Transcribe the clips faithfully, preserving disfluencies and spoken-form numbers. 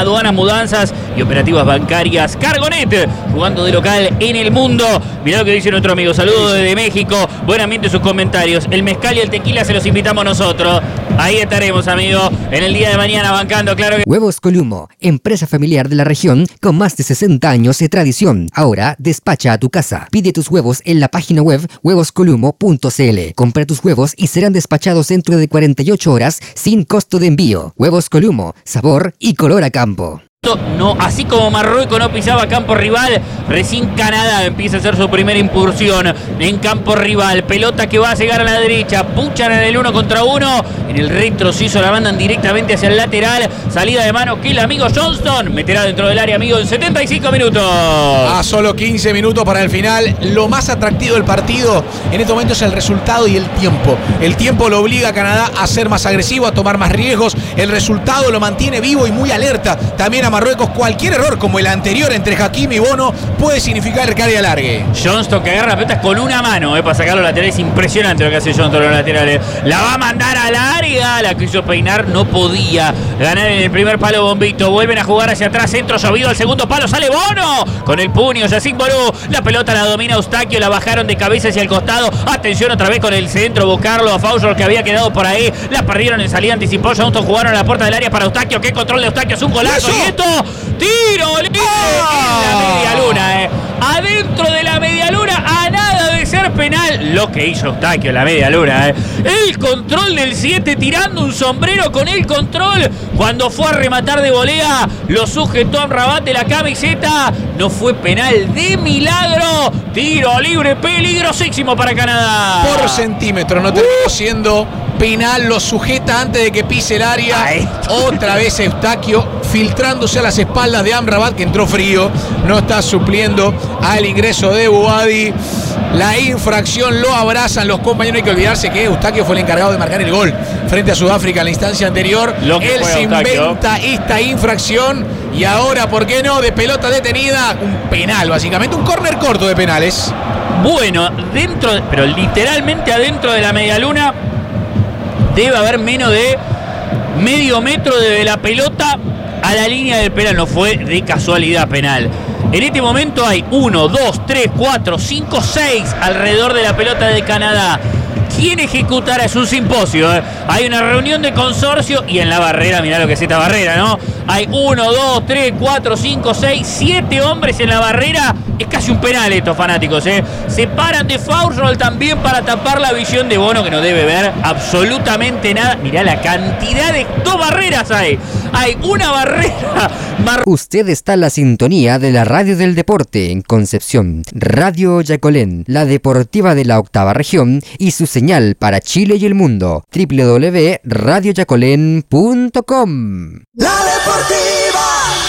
aduanas, mudanzas y operativas bancarias. Cargonet, jugando de local en el mundo. Mirá lo que dice nuestro amigo. Saludos desde México. Buen ambiente sus comentarios. El mezcal y el tequila se los invitamos nosotros. Ahí estaremos, amigo, en el día de mañana bancando, claro que... Huevos Columo, empresa familiar de la región con más de sesenta años de tradición. Ahora despacha a tu casa. Pide tus huevos en la página web huevos columo punto c l. Compra tus huevos y serán despachados dentro de cuarenta y ocho horas sin costo de envío. Huevos Columo, sabor y color a campo. No, así como Marruecos no pisaba campo rival, recién Canadá empieza a hacer su primera incursión en campo rival. Pelota que va a llegar a la derecha, puchan en el uno contra uno, en el retroceso la mandan directamente hacia el lateral, salida de mano que el amigo Johnston meterá dentro del área, amigo, en setenta y cinco minutos. A solo quince minutos para el final. Lo más atractivo del partido en este momento es el resultado y el tiempo. El tiempo lo obliga a Canadá a ser más agresivo, a tomar más riesgos. El resultado lo mantiene vivo y muy alerta. También a Marruecos, cualquier error como el anterior entre Hakimi y Bono puede significar que área alargue. Johnston que agarra la pelota con una mano eh, para sacar los laterales. Impresionante lo que hace Johnston los laterales. La va a mandar al área. La quiso peinar, no podía ganar en el primer palo. Bombito, vuelven a jugar hacia atrás. Centro llovido al segundo palo. Sale Bono con el puño. Yacine Bolu. La pelota la domina Eustaquio. La bajaron de cabeza hacia el costado. Atención otra vez con el centro. Buscarlo a Fauchor que había quedado por ahí. La perdieron en salida. Anticipó Johnston. Jugaron a la puerta del área para Eustaquio. Qué control de Eustaquio. Es un golazo. Y esto. Tiro libre en la media luna, eh. Adentro de la media luna, a nada de ser penal. Lo que hizo Eustaquio en la media luna, eh. El control del siete tirando un sombrero con el control. Cuando fue a rematar de volea, lo sujetó a Amrabat de la camiseta. No fue penal de milagro. Tiro libre peligrosísimo para Canadá. Por centímetro, no terminó uh. siendo penal, lo sujeta antes de que pise el área. Ay. Otra vez Eustaquio filtrándose a las espaldas de Amrabat, que entró frío, no está supliendo al ingreso de Bouhaddi. La infracción lo abrazan los compañeros. Hay que olvidarse que Eustaquio fue el encargado de marcar el gol frente a Sudáfrica en la instancia anterior. Él se inventa esta infracción y ahora, ¿por qué no? De pelota detenida, un penal, básicamente un córner corto de penales. Bueno, dentro, pero literalmente adentro de la medialuna debe haber menos de medio metro de la pelota a la línea del penal. No fue de casualidad penal. En este momento hay uno, dos, tres, cuatro, cinco, seis alrededor de la pelota de Canadá. ¿Quién ejecutará? Es un simposio, ¿eh? Hay una reunión de consorcio y en la barrera, mirá lo que es esta barrera, ¿no? Hay uno, dos, tres, cuatro, cinco, seis, siete hombres en la barrera. Es casi un penal estos fanáticos, ¿eh? Se paran de Fauchol también para tapar la visión de Bono, que no debe ver absolutamente nada. Mirá la cantidad de... Dos barreras hay. Hay una barrera... Mar... Usted está en la sintonía de la Radio del Deporte en Concepción. Radio Yacolén, la deportiva de la octava región y su señal para Chile y el mundo. doble u doble u doble u punto radio yacolén punto com. La deportiva.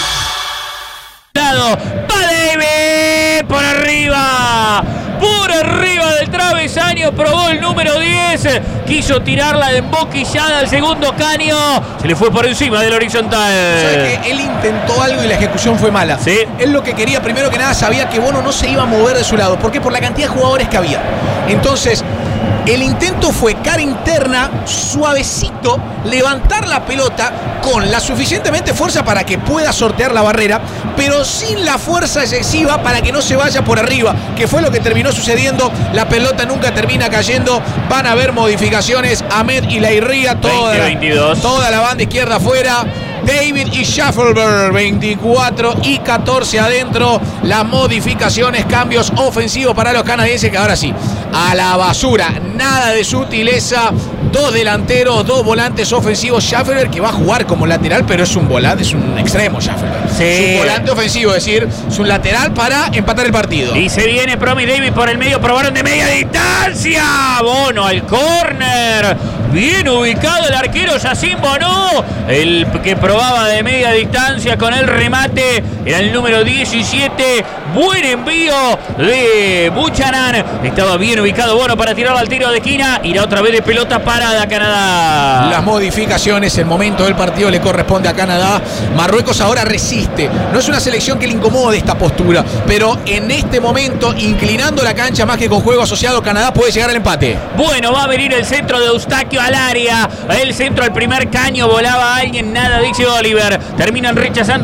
Lado, va David por arriba. Por arriba del travesaño, probó el número diez, quiso tirarla de emboquillada al segundo caño, se le fue por encima del horizontal. ¿Sabe que él intentó algo y la ejecución fue mala? Sí. Él lo que quería, primero que nada, sabía que Bono no se iba a mover de su lado. ¿Por qué? Por la cantidad de jugadores que había. Entonces, el intento fue cara interna, suavecito, levantar la pelota con la suficientemente fuerza para que pueda sortear la barrera, pero sin la fuerza excesiva para que no se vaya por arriba, que fue lo que terminó sucediendo. La pelota nunca termina cayendo. Van a haber modificaciones. Ahmed y Lairría, toda, toda la banda izquierda afuera. David y Schaffelberg, veinticuatro y catorce adentro. Las modificaciones, cambios ofensivos para los canadienses, que ahora sí, a la basura. Nada de sutileza. Dos delanteros, dos volantes ofensivos. Schaffelberg, que va a jugar como lateral, pero es un volante, es un extremo Schaffelberg. Sí. Es un volante ofensivo, es decir, es un lateral para empatar el partido. Y se viene Promi David por el medio, probaron de media distancia. Bono al córner. Bien ubicado el arquero Yacine Bolu, el que probaba de media distancia con el remate. Era el número diecisiete. Buen envío de Buchanan. Estaba bien ubicado Bono para tirar al tiro de esquina. Irá otra vez de pelota parada Canadá. Las modificaciones, el momento del partido le corresponde a Canadá. Marruecos ahora resiste. No es una selección que le incomode esta postura, pero en este momento, inclinando la cancha más que con juego asociado, Canadá puede llegar al empate. Bueno, va a venir el centro de Eustaquio al área. El centro al primer caño, volaba alguien, nada, dice Oliver. Terminan rechazando.